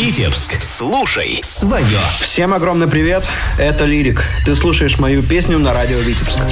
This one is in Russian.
Витебск. Слушай свое. Всем огромный привет, это Лирик. Ты слушаешь мою песню на радио Витебск.